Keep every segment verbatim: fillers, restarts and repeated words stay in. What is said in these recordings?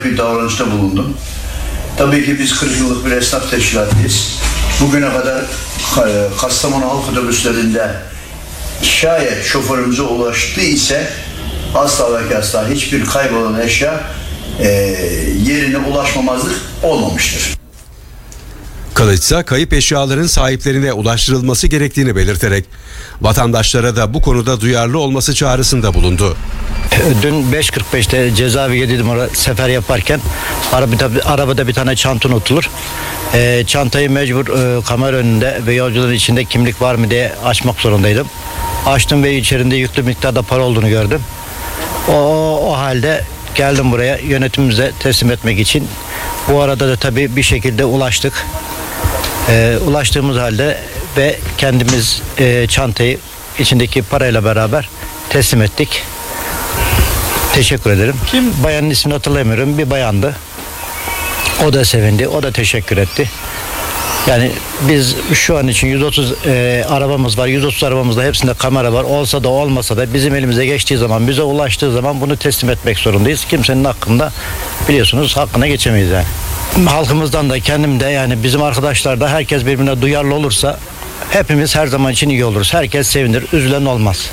bir davranışta bulundum. Tabii ki biz kırk yıllık bir esnaf teşkilatıyız. Bugüne kadar Kastamonu halk otobüslerinde şayet şoförümüze ulaştı ise asla ve asla hiçbir kaybolan eşya e, yerine ulaşmamazlık olmamıştır. Kılıçsa kayıp eşyaların sahiplerine ulaştırılması gerektiğini belirterek vatandaşlara da bu konuda duyarlı olması çağrısında bulundu. Dün beş kırk beşte cezaevi yedi numara sefer yaparken arabada, arabada bir tane çanta unutulur. E, çantayı mecbur e, kamera önünde ve yolcuların içinde kimlik var mı diye açmak zorundaydım. Açtım ve içerisinde yüklü miktarda para olduğunu gördüm. O, o halde geldim buraya yönetimimize teslim etmek için. Bu arada da tabii bir şekilde ulaştık. E, ulaştığımız halde ve kendimiz e, çantayı içindeki parayla beraber teslim ettik. Teşekkür ederim. Kim? Bayanın ismini hatırlamıyorum. Bir bayandı. O da sevindi. O da teşekkür etti. Yani biz şu an için yüz otuz e, arabamız var. yüz otuz arabamızda hepsinde kamera var. Olsa da olmasa da bizim elimize geçtiği zaman, bize ulaştığı zaman bunu teslim etmek zorundayız. Kimsenin hakkında biliyorsunuz hakkına geçemeyiz yani. Halkımızdan da kendim de yani bizim arkadaşlar da herkes birbirine duyarlı olursa hepimiz her zaman için iyi oluruz. Herkes sevinir. Üzülen olmaz.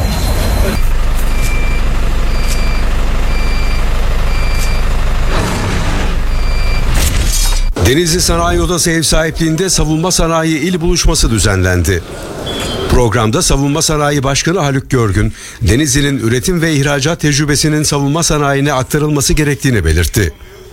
Denizli Sanayi Odası ev sahipliğinde Savunma Sanayi İl Buluşması düzenlendi. Programda Savunma Sanayi Başkanı Haluk Görgün, Denizli'nin üretim ve ihracat tecrübesinin savunma sanayine aktarılması gerektiğini belirtti.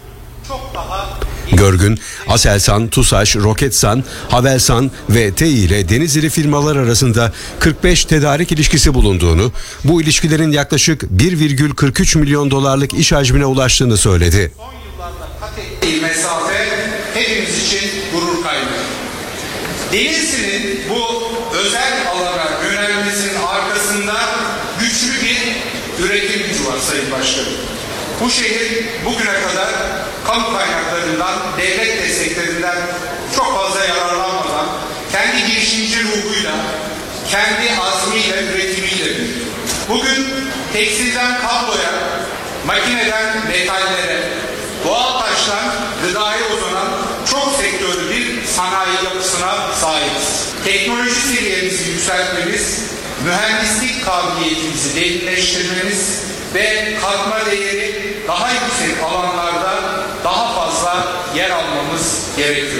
Görgün, Aselsan, TUSAŞ, Roketsan, Havelsan ve T İ ile Denizli firmalar arasında kırk beş tedarik ilişkisi bulunduğunu, bu ilişkilerin yaklaşık bir virgül kırk üç milyon dolarlık iş hacmine ulaştığını söyledi. Mesafe hepimiz için gurur kaynağı. Denizli'nin bu özel alana yönelmesinin arkasında güçlü bir üretim gücü var Sayın Başkanım. Bu şehir bugüne kadar kamu kaynaklarından, devlet desteklerinden çok fazla yararlanmadan kendi girişimci ruhuyla, kendi azmiyle, üretimiyle büyüdü. Bugün tekstilden kabloya, makineden metallere, doğal taştan gıdaya uzanan çok sektörlü bir sanayi yapısına sahibiz. Teknoloji seviyemizi yükseltmemiz, mühendislik kabiliyetimizi derinleştirmemiz ve katma değeri daha yüksek alanlarda daha fazla yer almamız gerekiyor.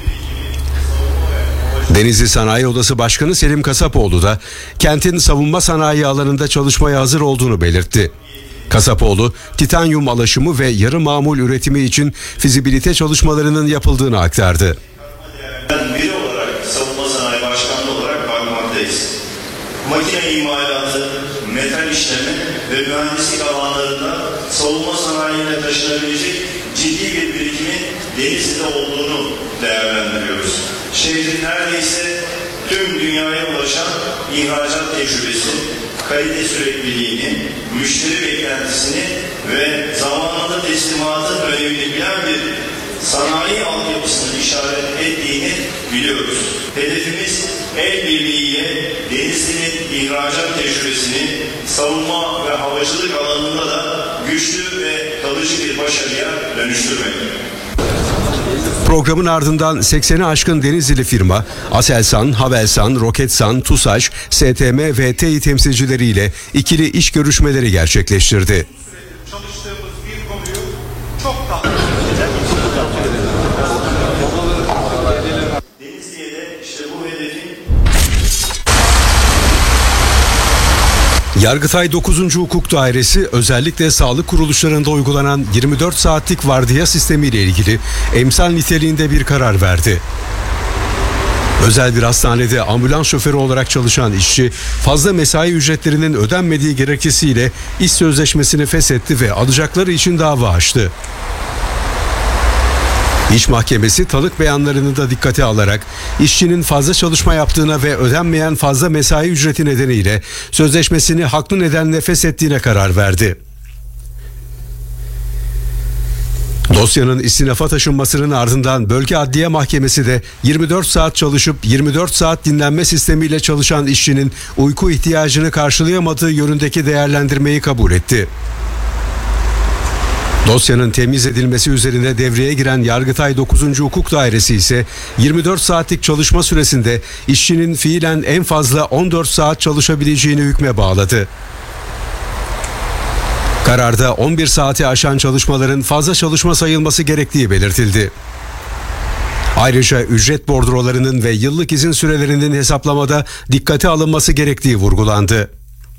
Denizli Sanayi Odası Başkanı Selim Kasapoğlu da kentin savunma sanayi alanında çalışmaya hazır olduğunu belirtti. Kasapoğlu, titanyum alaşımı ve yarı mamul üretimi için fizibilite çalışmalarının yapıldığını aktardı. Biri olarak savunma sanayi başkanlığı olarak bakmaktayız. Makine imalatı, metal işlemi ve mühendislik alanlarında savunma sanayine taşınabilecek ciddi bir birikimin Denizli'de olduğunu değerlendiriyoruz. Şehrin neredeyse tüm dünyaya ulaşan ihracat tecrübesi, kalite sürekliliğini, müşteri beklentisini ve zamanında teslimatın önemini bilen bir sanayi altyapısını işaret ettiğini biliyoruz. Hedefimiz el birliğiyle Denizli'nin ihracat tecrübesini savunma ve havacılık alanında da güçlü ve kalıcı bir başarıya dönüştürmek. Programın ardından sekseni aşkın Denizlili firma Aselsan, Havelsan, Roketsan, TUSAŞ, S T M ve T İ temsilcileriyle ikili iş görüşmeleri gerçekleştirdi. Çalıştığımız bir konuyu çok daha Denizli'ye de işte bu hedefin Yargıtay dokuzuncu Hukuk Dairesi özellikle sağlık kuruluşlarında uygulanan yirmi dört saatlik vardiya sistemiyle ilgili emsal niteliğinde bir karar verdi. Özel bir hastanede ambulans şoförü olarak çalışan işçi fazla mesai ücretlerinin ödenmediği gerekçesiyle iş sözleşmesini feshetti ve alacakları için dava açtı. İş Mahkemesi tanık beyanlarını da dikkate alarak işçinin fazla çalışma yaptığına ve ödenmeyen fazla mesai ücreti nedeniyle sözleşmesini haklı nedenle feshettiğine karar verdi. Dosyanın istinafa taşınmasının ardından Bölge Adliye Mahkemesi de yirmi dört saat çalışıp yirmi dört saat dinlenme sistemiyle çalışan işçinin uyku ihtiyacını karşılayamadığı yönündeki değerlendirmeyi kabul etti. Dosyanın temiz edilmesi üzerine devreye giren Yargıtay dokuzuncu Hukuk Dairesi ise yirmi dört saatlik çalışma süresinde işçinin fiilen en fazla on dört saat çalışabileceğini hükme bağladı. Kararda on bir saati aşan çalışmaların fazla çalışma sayılması gerektiği belirtildi. Ayrıca ücret bordrolarının ve yıllık izin sürelerinin hesaplamada dikkate alınması gerektiği vurgulandı.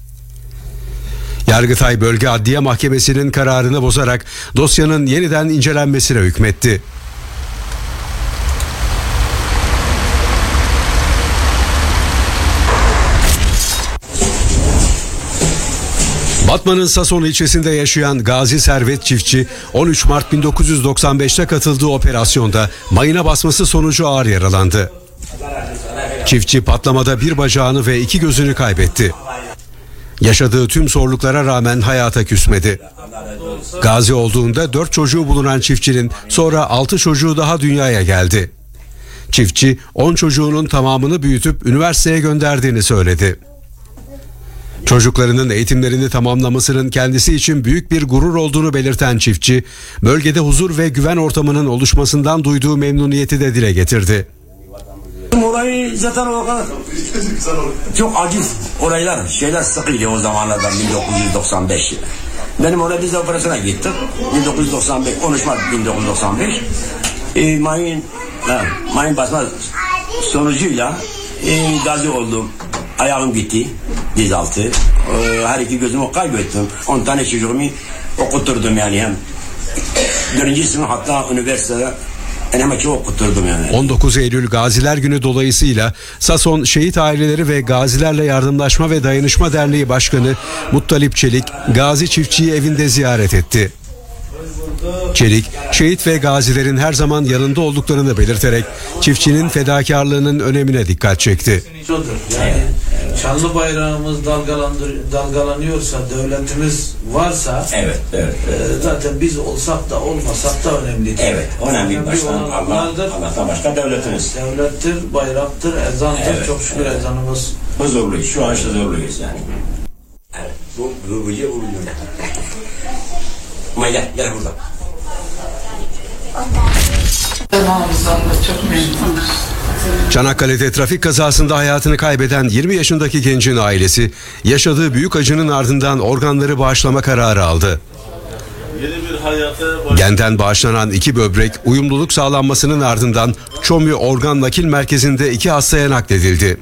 Yargıtay Bölge Adliye Mahkemesi'nin kararını bozarak dosyanın yeniden incelenmesine hükmetti. Batman'ın Sason ilçesinde yaşayan Gazi Servet Çiftçi on üç Mart bin dokuz yüz doksan beş'te katıldığı operasyonda mayına basması sonucu ağır yaralandı. Çiftçi patlamada bir bacağını ve iki gözünü kaybetti. Yaşadığı tüm zorluklara rağmen hayata küsmedi. Gazi olduğunda dört çocuğu bulunan çiftçinin sonra altı çocuğu daha dünyaya geldi. Çiftçi on çocuğunun tamamını büyütüp üniversiteye gönderdiğini söyledi. Çocuklarının eğitimlerini tamamlamasının kendisi için büyük bir gurur olduğunu belirten çiftçi, bölgede huzur ve güven ortamının oluşmasından duyduğu memnuniyeti de dile getirdi. Orayı zaten o kadar çok aciz olaylar, şeyler sıkıydı o zamanlarda bin dokuz yüz doksan beş. Benim oraya biz operasyona gittik. bin dokuz yüz doksan beş, on üç Mart bin dokuz yüz doksan beş. E, mayın, he, mayın basma sonucuyla e, gazi oldum. Ayağım gitti, diz altı. E, her iki gözümü kaybettim. on tane çocuğumu okuturdum yani hem. Birinci sınıf hatta üniversitede hemen çok okuturdum yani. on dokuz Eylül Gaziler Günü dolayısıyla Sason Şehit Aileleri ve Gazilerle Yardımlaşma ve Dayanışma Derneği Başkanı Muttalip Çelik, Gazi çiftçiyi evinde ziyaret etti. Çelik, şehit ve gazilerin her zaman yanında olduklarını belirterek çiftçinin fedakarlığının önemine dikkat çekti. Yani şanlı bayrağımız dalgalandır, dalgalanıyorsa, devletimiz varsa, evet, evet, evet. E, zaten biz olsak da olmasak da önemli. Evet, önemli başkan Allah, Allah'tan başka devletimiz. Devlettir, bayraktır, ezandır. Evet, çok şükür evet. Ezanımız. Huzurluyuz, şu an huzurluyuz yani. Evet, bu bu bu bu. Ama gel, gel burada. Çanakkale'de trafik kazasında hayatını kaybeden yirmi yaşındaki gencin ailesi yaşadığı büyük acının ardından organları bağışlama kararı aldı. Genden bağışlanan iki böbrek uyumluluk sağlanmasının ardından Çomi Organ Nakil Merkezi'nde iki hastaya nakledildi.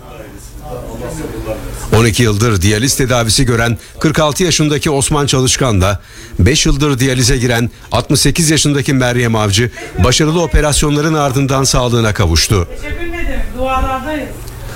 on iki yıldır diyaliz tedavisi gören kırk altı yaşındaki Osman Çalışkan'la beş yıldır diyalize giren altmış sekiz yaşındaki Meryem Avcı başarılı operasyonların ardından sağlığına kavuştu. Teşekkür ederim. Dualardayız.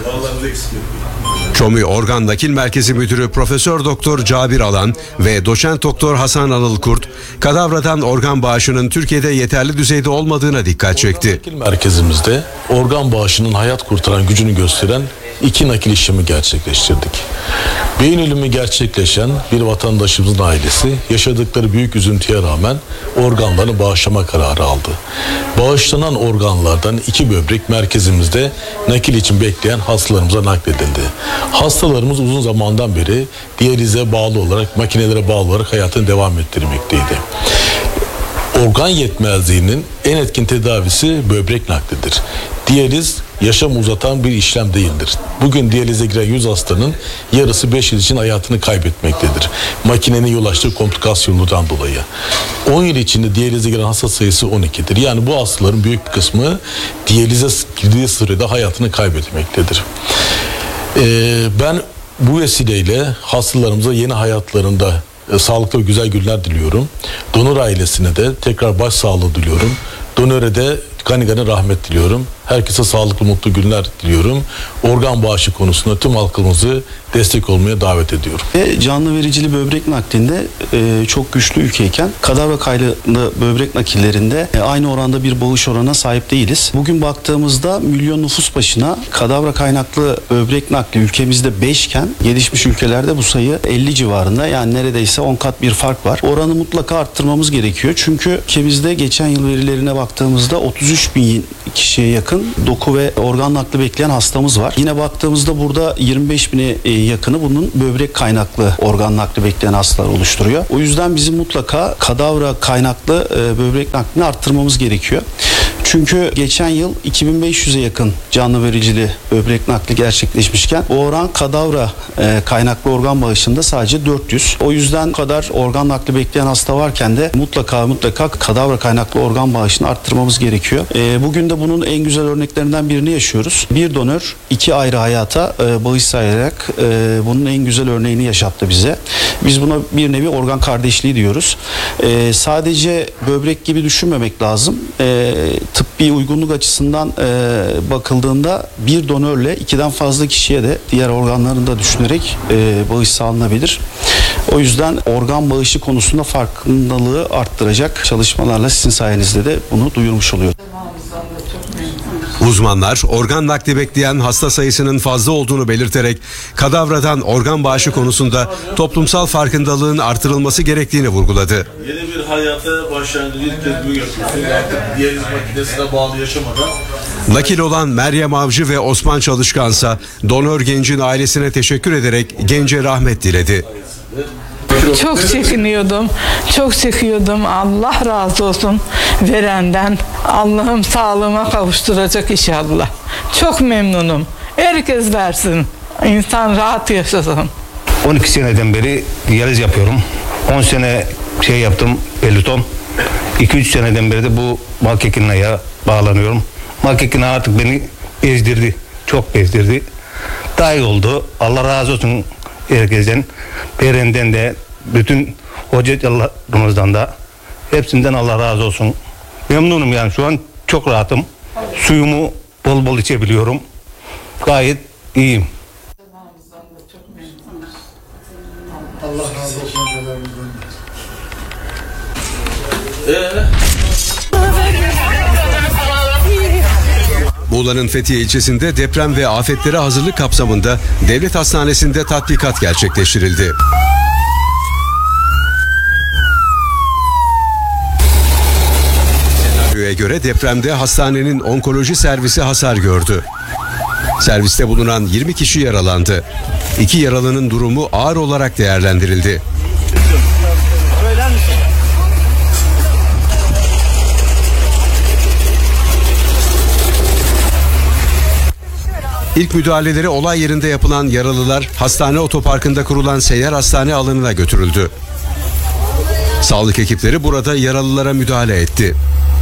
Çomi Organ Nakil Merkezi Müdürü Profesör Doktor Cabir Alan ve Doçent Doktor Hasan Anıl Kurt, kadavradan organ bağışının Türkiye'de yeterli düzeyde olmadığına dikkat çekti. Organ Nakil Merkezimizde organ bağışının hayat kurtaran gücünü gösteren iki nakil işlemi gerçekleştirdik. Beyin ölümü gerçekleşen bir vatandaşımızın ailesi yaşadıkları büyük üzüntüye rağmen organlarını bağışlama kararı aldı. Bağışlanan organlardan iki böbrek merkezimizde nakil için bekleyen hastalarımıza nakledildi. Hastalarımız uzun zamandan beri diyalize bağlı olarak, makinelere bağlı olarak hayatını devam ettirmekteydi. Organ yetmezliğinin en etkin tedavisi böbrek naklidir. Diyaliz yaşam uzatan bir işlem değildir. Bugün diyalize giren yüz hastanın yarısı beş yıl için hayatını kaybetmektedir. Makinenin yol açtığı komplikasyonlardan dolayı. on yıl içinde diyalize giren hasta sayısı on iki'dir. Yani bu hastaların büyük bir kısmı diyalize girdiği sırada hayatını kaybetmektedir. Ee, ben bu vesileyle hastalarımıza yeni hayatlarında e, sağlıklı ve güzel günler diliyorum. Donör ailesine de tekrar başsağlığı diliyorum. Donöre de gani gani rahmet diliyorum. Herkese sağlıklı, mutlu günler diliyorum. Organ bağışı konusunda tüm halkımızı destek olmaya davet ediyorum. Ve canlı vericili böbrek naklinde e, çok güçlü ülkeyken kadavra kaynaklı böbrek nakillerinde e, aynı oranda bir bağış oranına sahip değiliz. Bugün baktığımızda milyon nüfus başına kadavra kaynaklı böbrek nakli ülkemizde beş iken gelişmiş ülkelerde bu sayı elli civarında, yani neredeyse on kat bir fark var. Oranı mutlaka arttırmamız gerekiyor. Çünkü ülkemizde geçen yıl verilerine baktığımızda otuz üç bin kişiye yakın yakın doku ve organ nakli bekleyen hastamız var. Yine baktığımızda burada yirmi beş bine yakını bunun böbrek kaynaklı organ nakli bekleyen hastalar oluşturuyor. O yüzden bizim mutlaka kadavra kaynaklı böbrek naklini arttırmamız gerekiyor. Çünkü geçen yıl iki bin beş yüze yakın canlı vericili böbrek nakli gerçekleşmişken bu oran kadavra e, kaynaklı organ bağışında sadece dört yüz. O yüzden bu kadar organ nakli bekleyen hasta varken de mutlaka mutlaka kadavra kaynaklı organ bağışını arttırmamız gerekiyor. E, bugün de bunun en güzel örneklerinden birini yaşıyoruz. Bir donör iki ayrı hayata e, bağış sayarak e, bunun en güzel örneğini yaşattı bize. Biz buna bir nevi organ kardeşliği diyoruz. E, sadece böbrek gibi düşünmemek lazım. E, tıbbi uygunluk açısından e, bakıldığında bir donörle ikiden fazla kişiye de diğer organlarını da düşünerek e, bağış sağlanabilir. O yüzden organ bağışı konusunda farkındalığı arttıracak çalışmalarla sizin sayenizde de bunu duyurmuş oluyor. Uzmanlar organ nakli bekleyen hasta sayısının fazla olduğunu belirterek kadavradan organ bağışı konusunda toplumsal farkındalığın artırılması gerektiğini vurguladı. Yeni bir hayata başlangıcı ilk kez bu yapıyorsunuz. Artık diyaliz makinesine bağlı yaşamadan. Nakil olan Meryem Avcı ve Osman Çalışkansa donör gencin ailesine teşekkür ederek gence rahmet diledi. Çok çekiniyordum, çok çekiyordum. Allah razı olsun verenden. Allah'ım sağlığıma kavuşturacak inşallah. Çok memnunum. Herkes versin. İnsan rahat yaşasın. on iki seneden beri diyaliz yapıyorum. on sene şey yaptım, peloton. iki üç seneden beri de bu makineye bağlanıyorum. Makine artık beni bezdirdi. Çok bezdirdi. Daha iyi oldu. Allah razı olsun herkesten. Perenden de, bütün hocalarımızdan da, hepsinden Allah razı olsun. Memnunum yani, şu an çok rahatım. Suyumu bol bol içebiliyorum. Gayet iyiyim. Allah razı olsun hocalarımızdan. Eee? Muğla'nın Fethiye ilçesinde deprem ve afetlere hazırlık kapsamında devlet hastanesinde tatbikat gerçekleştirildi. Senaryoya göre depremde hastanenin onkoloji servisi hasar gördü. Serviste bulunan yirmi kişi yaralandı. İki yaralının durumu ağır olarak değerlendirildi. İlk müdahaleleri olay yerinde yapılan yaralılar hastane otoparkında kurulan seyyar hastane alanına götürüldü. Sağlık ekipleri burada yaralılara müdahale etti.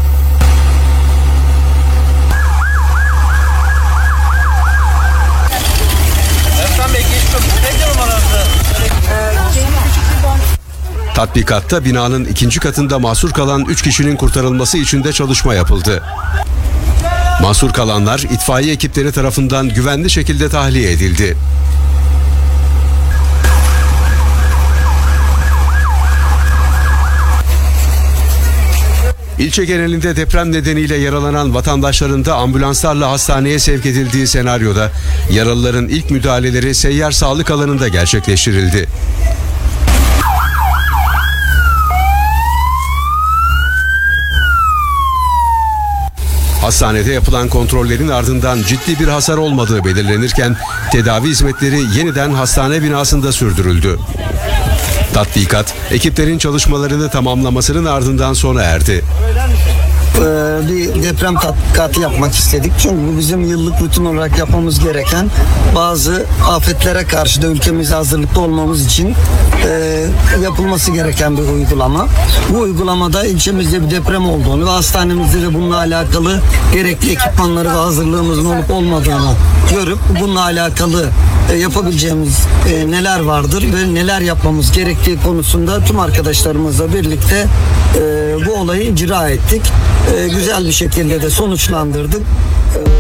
Tatbikatta binanın ikinci katında mahsur kalan üç kişinin kurtarılması için de çalışma yapıldı. Mahsur kalanlar itfaiye ekipleri tarafından güvenli şekilde tahliye edildi. İlçe genelinde deprem nedeniyle yaralanan vatandaşların da ambulanslarla hastaneye sevk edildiği senaryoda yaralıların ilk müdahaleleri seyyar sağlık alanında gerçekleştirildi. Hastanede yapılan kontrollerin ardından ciddi bir hasar olmadığı belirlenirken tedavi hizmetleri yeniden hastane binasında sürdürüldü. Tatbikat, ekiplerin çalışmalarını tamamlamasının ardından sona erdi. Bir deprem tatbikatı yapmak istedik. Çünkü bu bizim yıllık rutin olarak yapmamız gereken bazı afetlere karşı da ülkemize hazırlıklı olmamız için e, yapılması gereken bir uygulama. Bu uygulamada ilçemizde bir deprem olduğunu ve hastanemizde de bununla alakalı gerekli ekipmanları ve hazırlığımızın olup olmadığını görüp bununla alakalı e, yapabileceğimiz e, neler vardır ve neler yapmamız gerektiği konusunda tüm arkadaşlarımızla birlikte e, bu olayı icra ettik. E, güzel bir şekilde de sonuçlandırdık. E,